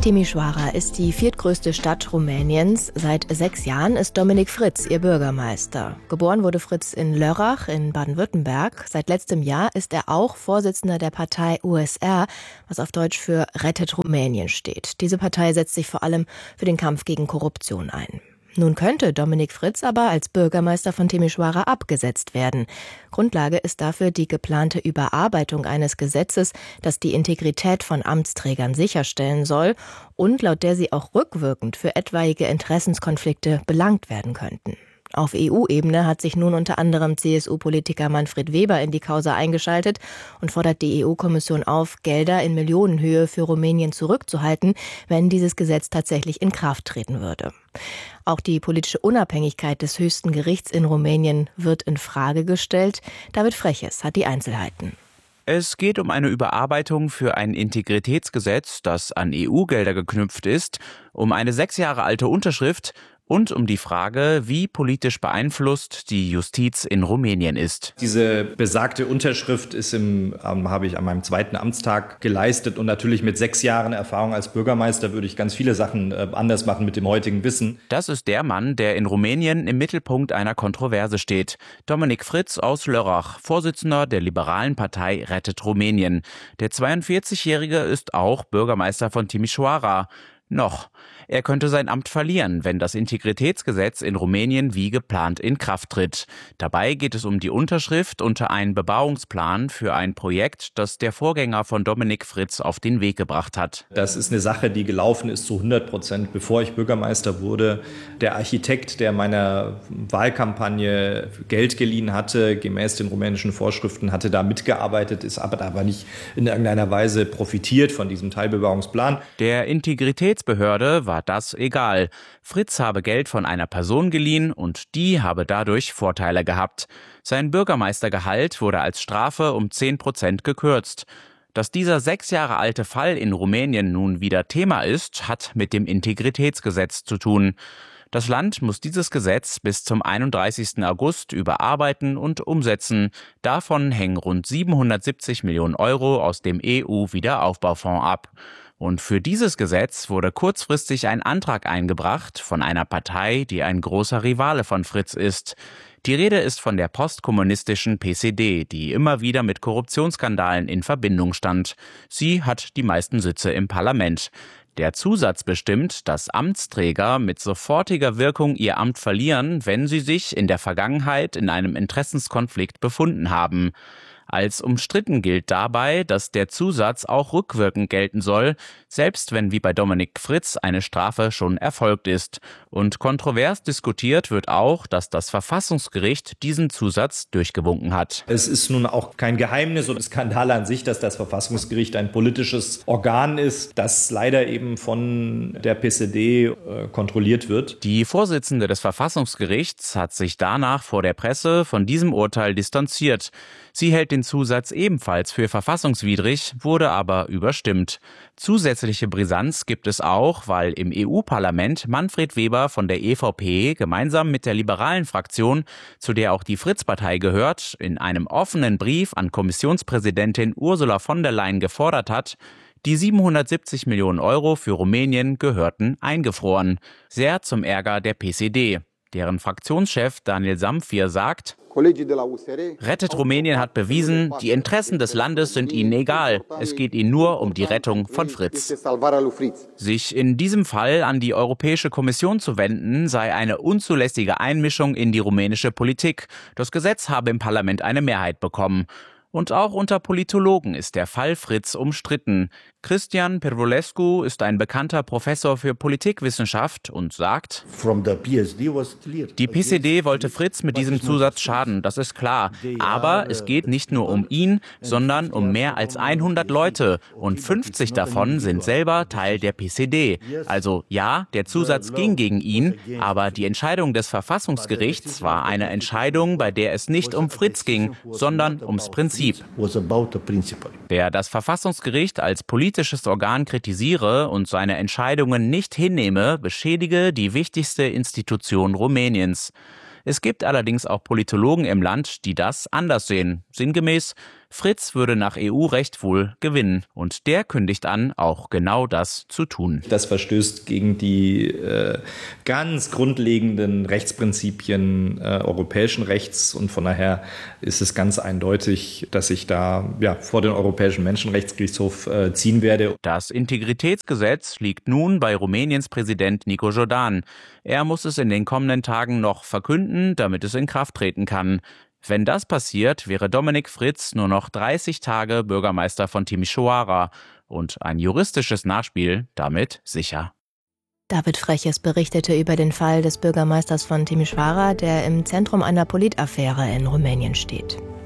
Timișoara ist die viertgrößte Stadt Rumäniens. Seit 6 Jahren ist Dominik Fritz ihr Bürgermeister. Geboren wurde Fritz in Lörrach in Baden-Württemberg. Seit letztem Jahr ist er auch Vorsitzender der Partei USR, was auf Deutsch für Rettet Rumänien steht. Diese Partei setzt sich vor allem für den Kampf gegen Korruption ein. Nun könnte Dominik Fritz aber als Bürgermeister von Timișoara abgesetzt werden. Grundlage ist dafür die geplante Überarbeitung eines Gesetzes, das die Integrität von Amtsträgern sicherstellen soll und laut der sie auch rückwirkend für etwaige Interessenskonflikte belangt werden könnten. Auf EU-Ebene hat sich nun unter anderem CSU-Politiker Manfred Weber in die Causa eingeschaltet und fordert die EU-Kommission auf, Gelder in Millionenhöhe für Rumänien zurückzuhalten, wenn dieses Gesetz tatsächlich in Kraft treten würde. Auch die politische Unabhängigkeit des höchsten Gerichts in Rumänien wird in Frage gestellt. David Freches hat die Einzelheiten. Es geht um eine Überarbeitung für ein Integritätsgesetz, das an EU-Gelder geknüpft ist, um eine 6 Jahre alte Unterschrift und um die Frage, wie politisch beeinflusst die Justiz in Rumänien ist. Diese besagte Unterschrift ist habe ich an meinem 2. Amtstag geleistet und natürlich mit 6 Jahren Erfahrung als Bürgermeister würde ich ganz viele Sachen anders machen mit dem heutigen Wissen. Das ist der Mann, der in Rumänien im Mittelpunkt einer Kontroverse steht. Dominik Fritz aus Lörrach, Vorsitzender der liberalen Partei Rettet Rumänien. Der 42-Jährige ist auch Bürgermeister von Timișoara. Noch. Er könnte sein Amt verlieren, wenn das Integritätsgesetz in Rumänien wie geplant in Kraft tritt. Dabei geht es um die Unterschrift unter einen Bebauungsplan für ein Projekt, das der Vorgänger von Dominik Fritz auf den Weg gebracht hat. Das ist eine Sache, die gelaufen ist zu 100%, bevor ich Bürgermeister wurde. Der Architekt, der meiner Wahlkampagne Geld geliehen hatte, gemäß den rumänischen Vorschriften, hatte da mitgearbeitet, ist aber nicht in irgendeiner Weise profitiert von diesem Teilbebauungsplan. Der Integritätsbehörde war das egal. Fritz habe Geld von einer Person geliehen und die habe dadurch Vorteile gehabt. Sein Bürgermeistergehalt wurde als Strafe um 10% gekürzt. Dass dieser 6 Jahre alte Fall in Rumänien nun wieder Thema ist, hat mit dem Integritätsgesetz zu tun. Das Land muss dieses Gesetz bis zum 31. August überarbeiten und umsetzen. Davon hängen rund 770 Millionen Euro aus dem EU-Wiederaufbaufonds ab. Und für dieses Gesetz wurde kurzfristig ein Antrag eingebracht von einer Partei, die ein großer Rivale von Fritz ist. Die Rede ist von der postkommunistischen PSD, die immer wieder mit Korruptionsskandalen in Verbindung stand. Sie hat die meisten Sitze im Parlament. Der Zusatz bestimmt, dass Amtsträger mit sofortiger Wirkung ihr Amt verlieren, wenn sie sich in der Vergangenheit in einem Interessenskonflikt befunden haben. Als umstritten gilt dabei, dass der Zusatz auch rückwirkend gelten soll, selbst wenn wie bei Dominik Fritz eine Strafe schon erfolgt ist. Und kontrovers diskutiert wird auch, dass das Verfassungsgericht diesen Zusatz durchgewunken hat. Es ist nun auch kein Geheimnis oder Skandal an sich, dass das Verfassungsgericht ein politisches Organ ist, das leider eben von der PSD kontrolliert wird. Die Vorsitzende des Verfassungsgerichts hat sich danach vor der Presse von diesem Urteil distanziert. Sie hält den Zusatz ebenfalls für verfassungswidrig, wurde aber überstimmt. Zusätzliche Brisanz gibt es auch, weil im EU-Parlament Manfred Weber von der EVP gemeinsam mit der liberalen Fraktion, zu der auch die Fritz-Partei gehört, in einem offenen Brief an Kommissionspräsidentin Ursula von der Leyen gefordert hat, die 770 Millionen Euro für Rumänien gehörten eingefroren. Sehr zum Ärger der PSD. Deren Fraktionschef Daniel Samfir sagt: Rettet Rumänien hat bewiesen, die Interessen des Landes sind ihnen egal. Es geht ihnen nur um die Rettung von Fritz. Sich in diesem Fall an die Europäische Kommission zu wenden, sei eine unzulässige Einmischung in die rumänische Politik. Das Gesetz habe im Parlament eine Mehrheit bekommen. Und auch unter Politologen ist der Fall Fritz umstritten. Cristian Pervulescu ist ein bekannter Professor für Politikwissenschaft und sagt: Die PSD wollte Fritz mit diesem Zusatz schaden, das ist klar. Aber es geht nicht nur um ihn, sondern um mehr als 100 Leute und 50 davon sind selber Teil der PSD. Also ja, der Zusatz ging gegen ihn, aber die Entscheidung des Verfassungsgerichts war eine Entscheidung, bei der es nicht um Fritz ging, sondern ums Prinzip. Wer das Verfassungsgericht als politisches Organ kritisiere und seine Entscheidungen nicht hinnehme, beschädige die wichtigste Institution Rumäniens. Es gibt allerdings auch Politologen im Land, die das anders sehen. Sinngemäß: Fritz würde nach EU-Recht wohl gewinnen und der kündigt an, auch genau das zu tun. Das verstößt gegen die ganz grundlegenden Rechtsprinzipien europäischen Rechts und von daher ist es ganz eindeutig, dass ich da vor den Europäischen Menschenrechtsgerichtshof ziehen werde. Das Integritätsgesetz liegt nun bei Rumäniens Präsident Nico Jordan. Er muss es in den kommenden Tagen noch verkünden, damit es in Kraft treten kann. Wenn das passiert, wäre Dominic Fritz nur noch 30 Tage Bürgermeister von Timișoara und ein juristisches Nachspiel damit sicher. David Freches berichtete über den Fall des Bürgermeisters von Timișoara, der im Zentrum einer Politaffäre in Rumänien steht.